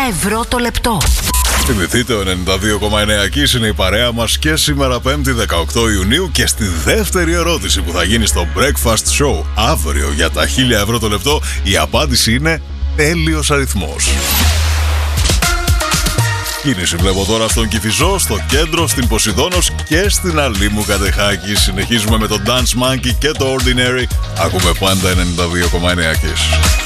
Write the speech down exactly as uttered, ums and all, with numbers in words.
ευρώ το λεπτό. Θυμηθείτε, ο ενενήντα δύο κόμμα εννέα Kiss είναι η παρέα μας και σήμερα Πέμπτη δεκαοκτώ Ιουνίου, και στη δεύτερη ερώτηση που θα γίνει στο Breakfast Show αύριο για τα χίλια ευρώ το λεπτό, η απάντηση είναι τέλειος αριθμός. Κίνηση βλέπω τώρα στον Κηφισό, στο κέντρο, στην Ποσειδώνος και στην Αλήμου Κατεχάκη. Συνεχίζουμε με το Dance Monkey και το Ordinary. Ακούμε πάντα ενενήντα δύο κόμμα εννέα Kiss.